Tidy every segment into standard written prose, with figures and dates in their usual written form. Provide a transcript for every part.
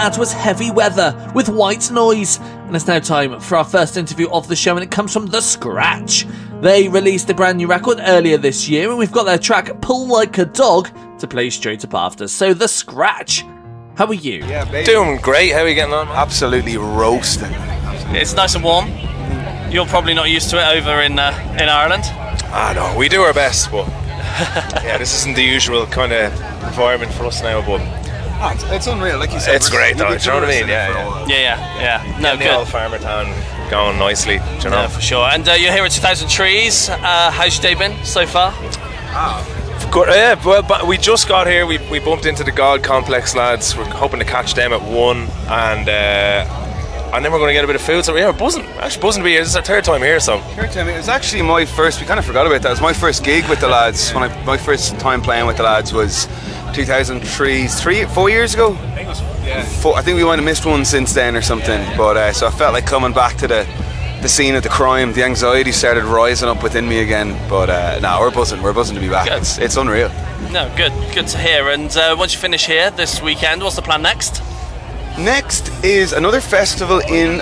That was Heavy Weather with White Noise, and it's now time for our first interview of the show, and it comes from The Scratch. They released a brand new record earlier this year, and we've got their track Pull Like a Dog to play straight up after. So The Scratch, how are you? Yeah, baby. Doing great. How are you getting on, man? Absolutely roasting. It's nice and warm. You're probably not used to it over in Ireland. No, we do our best, but yeah, this isn't the usual kind of environment for us now, but It's unreal, like you said. it's great though, do you know what I mean? Yeah. No, The good. old farmer town going nicely, do you know? No, for sure. And you're here at 2000 Trees. How's your day been so far? Good, yeah, well, but we just got here, we bumped into the God Complex lads. We're hoping to catch them at 1, and then we're going to get a bit of food, so yeah, we're buzzing. Actually buzzing to be here. This is our third time here, so. It was actually my first, we kind of forgot about that, it was my first gig with the lads. My first time playing with the lads was 2003, 4 years ago? I think it was, yeah. I think we might have missed one since then or something, but so I felt like coming back to the scene of the crime. The anxiety started rising up within me again, but we're buzzing to be back. Good. It's unreal. No, good to hear. And once you finish here this weekend, what's the plan next? Next is another festival in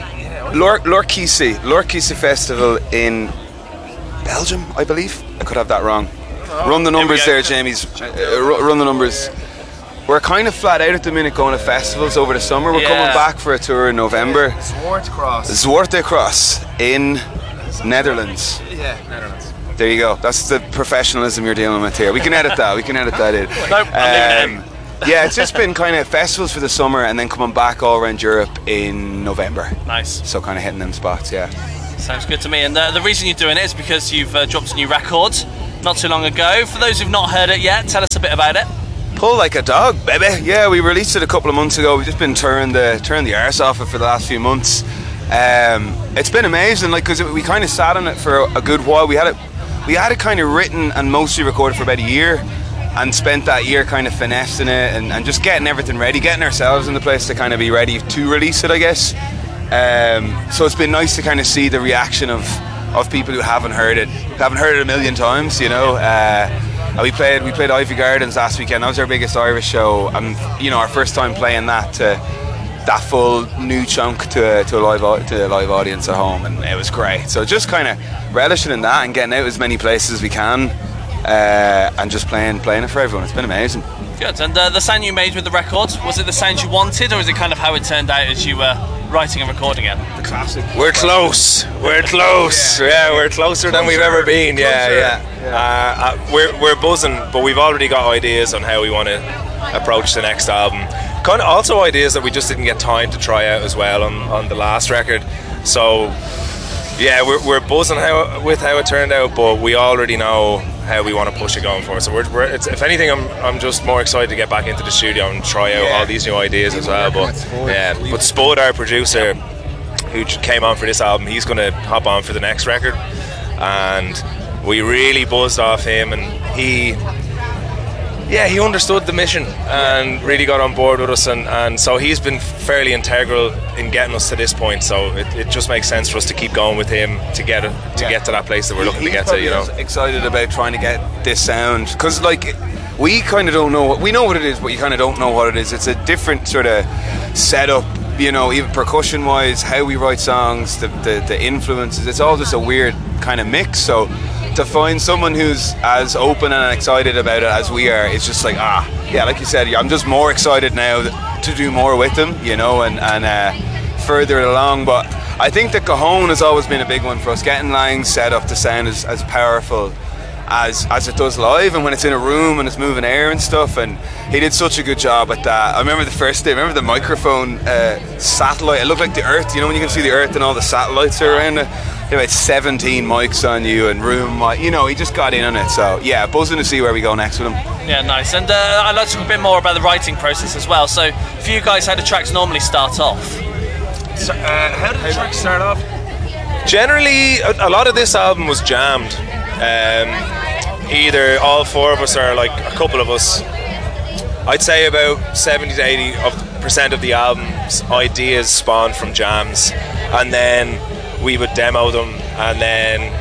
Lorkisi Festival in Belgium, I believe. I could have that wrong. Run the numbers there, Jamie's. Run the numbers. We're kind of flat out at the minute going to festivals over the summer. We're coming back for a tour in November. Zwarte Cross in Netherlands. Yeah, Netherlands. There you go. That's the professionalism you're dealing with here. We can edit that. In. Nope, I'm leaving it in. Yeah, it's just been kind of festivals for the summer and then coming back all around Europe in November. Nice. So kind of hitting them spots, yeah. Sounds good to me. And the reason you're doing it is because you've dropped a new record not too long ago. For those who've not heard it yet, tell us a bit about it. Pull Like a Dog, baby. Yeah, we released it a couple of months ago. We've just been turning the arse off it for the last few months. It's been amazing, like, because we kind of sat on it for a good while. We had it kind of written and mostly recorded for about a year, and spent that year kind of finessing it and just getting everything ready, getting ourselves in the place to kind of be ready to release it, I guess. So it's been nice to kind of see the reaction of people who haven't heard it a million times, you know. We played Ivy Gardens last weekend. That was our biggest Irish show, and you know, our first time playing that full new chunk to a live audience at home, and it was great. So just kind of relishing in that and getting out as many places as we can, and just playing it for everyone. It's been amazing. Good. And the sound you made with the record, was it the sound you wanted, or was it kind of how it turned out as you were writing and recording it? The classic. We're close. We're closer than we've ever been. We're buzzing, but we've already got ideas on how we want to approach the next album. Kind of also ideas that we just didn't get time to try out as well on the last record. So yeah, we're buzzing with how it turned out, but we already know how we want to push it going forward. So if anything, I'm just more excited to get back into the studio and try out all these new ideas as well. But Spud, our producer, who came on for this album, he's going to hop on for the next record, and we really buzzed off him, and he understood the mission and really got on board with us, and so he's been fairly integral in getting us to this point. So it just makes sense for us to keep going with him to get to that place that we're looking to get to. You know, excited about trying to get this sound, because like we kind of don't know. We know what it is, but you kind of don't know what it is. It's a different sort of setup. You know, even percussion wise, how we write songs, the influences. It's all just a weird kind of mix. So to find someone who's as open and excited about it as we are, it's just like, like you said, I'm just more excited now to do more with them, you know, and further along. But I think the cajon has always been a big one for us, getting Lang set up to sound as powerful as it does live, and when it's in a room and it's moving air and stuff. And he did such a good job at that. I remember the first day, the microphone satellite, it looked like the earth, you know, when you can see the earth and all the satellites are around it. There were about 17 mics on you and room, you know, he just got in on it. So yeah, buzzing to see where we go next with him. Yeah, nice. And I'd like to talk a bit more about the writing process as well. So for you guys, how do tracks normally start off? So, how did the tracks start off? Generally, a lot of this album was jammed. Either all four of us or like a couple of us. I'd say about 70 to 80% of the album's ideas spawned from jams, and then we would demo them, and then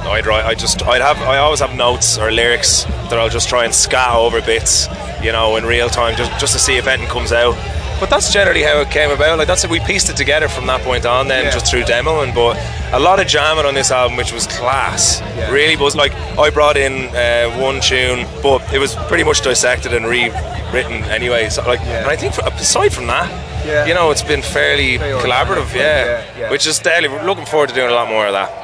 I always have notes or lyrics that I'll just try and scat over bits, you know, in real time, just to see if anything comes out. But that's generally how it came about. Like that's it. We pieced it together from that point on. Then just through demoing, but a lot of jamming on this album, which was class. Really was. Like I brought in one tune, but it was pretty much dissected and rewritten anyway. So and I think aside from that, you know, it's been fairly collaborative. Which is daily. We're looking forward to doing a lot more of that.